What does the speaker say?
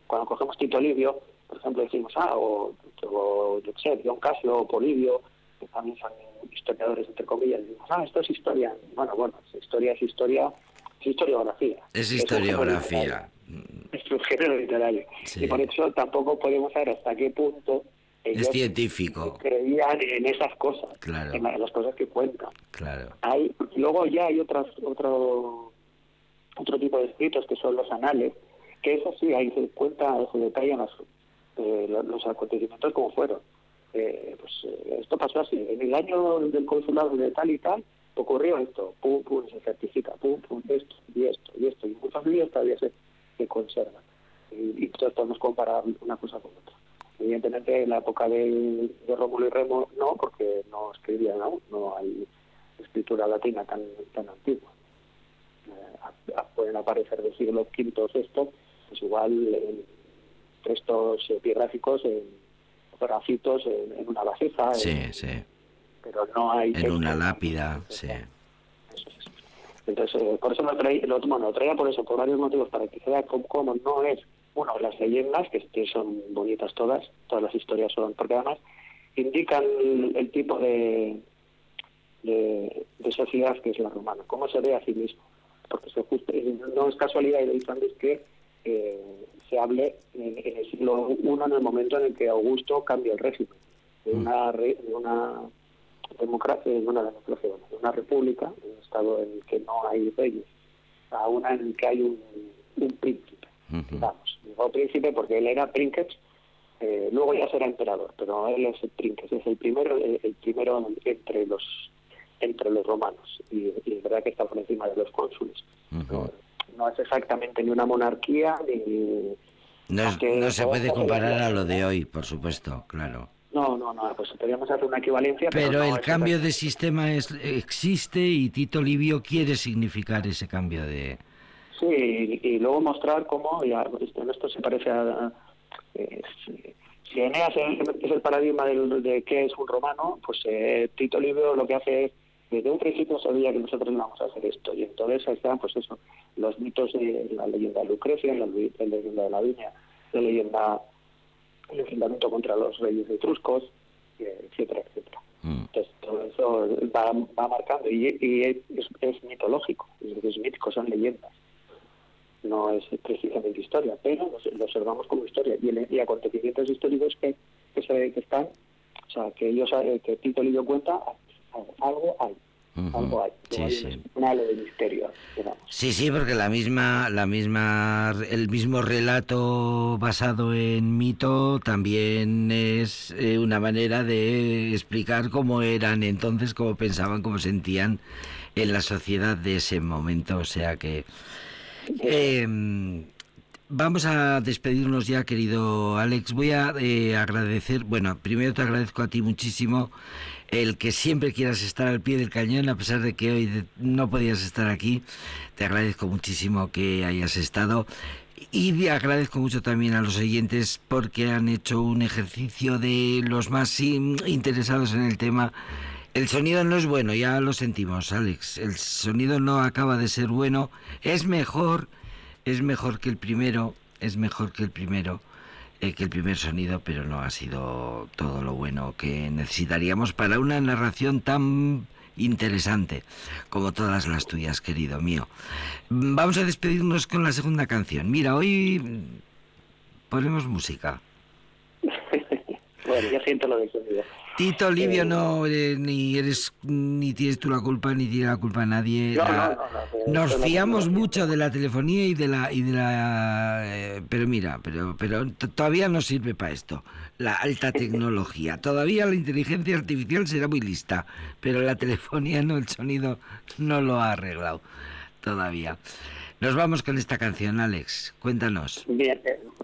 cuando cogemos Tito Livio, por ejemplo, decimos, o yo qué sé, John Casio o Polibio, que también son historiadores, entre comillas, decimos, esto es historia. Bueno, historia es historia, es historiografía. Es historiografía. Es un género literario. Sí. Y por eso tampoco podemos saber hasta qué punto ellos es científico. creían en esas cosas, claro. en las cosas que cuentan. Claro. Luego ya hay otro tipo de escritos que son los anales, que eso sí, ahí se detallan los acontecimientos como fueron. Esto pasó así, en el año del consulado de tal y tal, ocurrió esto, pum, se certifica, pum, esto, y muchos libros todavía se conservan. Y entonces podemos comparar una cosa con otra. Evidentemente, en la época de Rómulo y Remo, no, porque no escribían aún, no hay escritura latina tan antigua. Pueden aparecer del siglo V o VI, pues igual en textos epigráficos, en grafitos, en una vasija, sí. pero no hay... En una lápida, sí. Entonces, por eso lo traía por eso, por varios motivos, para que se vea cómo no es, las leyendas, que son bonitas todas las historias son, porque además indican el tipo de sociedad que es la romana, cómo se ve a sí mismo, porque no es casualidad, y lo he dicho antes, que se hable en el siglo I, en el momento en el que Augusto cambia el régimen de una democracia, de una república, de un estado en el que no hay reyes, a una en el que hay un príncipe, digamos. Digo príncipe porque él era princeps, luego ya será emperador, pero él es el princeps, es el primero entre los romanos, y es verdad que está por encima de los cónsules. No es exactamente ni una monarquía, ni... No se puede comparar a lo de hoy, por supuesto, claro. No, pues podríamos hacer una equivalencia. Pero el cambio de sistema existe, y Tito Livio quiere significar ese cambio de... Sí, y luego mostrar cómo, en esto se parece a... si Eneas es el paradigma de qué es un romano, pues Tito Livio lo que hace es, desde un principio sabía que nosotros íbamos a hacer esto, y entonces ahí están, pues eso, los mitos de la leyenda de Lucrecia, la leyenda de la viña, la leyenda, el enfrentamiento contra los reyes etruscos, etcétera. Entonces todo eso va marcando, y es mitológico, es mítico, son leyendas, no es precisamente historia, pero lo observamos como historia, y acontecimientos históricos que están, o sea, que ellos, que Tito Livio cuenta, algo hay. Algo hay. Sí. Un halo de misterio, digamos. Sí, porque el mismo relato basado en mito también es una manera de explicar cómo eran entonces, cómo pensaban, cómo sentían en la sociedad de ese momento. O sea que vamos a despedirnos ya, querido Alex. Voy a agradecer, primero te agradezco a ti muchísimo el que siempre quieras estar al pie del cañón, a pesar de que hoy no podías estar aquí. Te agradezco muchísimo que hayas estado, y agradezco mucho también a los oyentes, porque han hecho un ejercicio de los más interesados en el tema. El sonido no es bueno, ya lo sentimos, Alex, el sonido no acaba de ser bueno. Es mejor que el primero, que el primer sonido, pero no ha sido todo lo bueno que necesitaríamos para una narración tan interesante como todas las tuyas, querido mío. Vamos a despedirnos con la segunda canción. Mira, hoy ponemos música. Bueno, ya siento lo del sonido. Tito Livio, ni tienes tú la culpa, ni tiene la culpa nadie. Nos fiamos mucho de la telefonía y de la pero mira, pero todavía no sirve para esto la alta tecnología. Todavía la inteligencia artificial será muy lista, pero la telefonía no, el sonido no lo ha arreglado todavía. Nos vamos con esta canción, Alex. Cuéntanos. Bien,